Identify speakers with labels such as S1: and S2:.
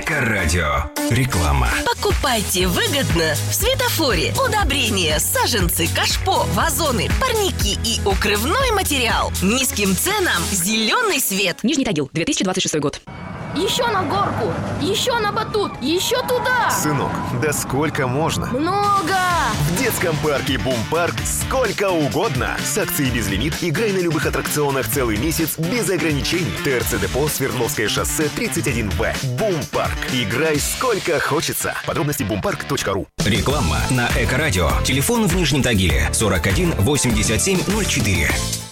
S1: Эко-радио. Реклама.
S2: Покупайте выгодно в Светофоре. Удобрения, саженцы, кашпо, вазоны, парники и укрывной материал. Низким ценам зеленый свет.
S3: Нижний Тагил, 2026 год.
S4: Еще на горку, еще на батут, еще туда.
S5: Сынок, да сколько можно?
S4: Много.
S5: В детском парке Бум-парк сколько угодно. С акцией безлимит играй на любых аттракционах целый месяц без ограничений. ТРЦ Депо, Свердловское шоссе, 31Б. Бум-парк. Играй сколько хочется. Подробности bumpark.ru.
S1: Реклама на Эко-радио. Телефон в Нижнем Тагиле 41 87 04.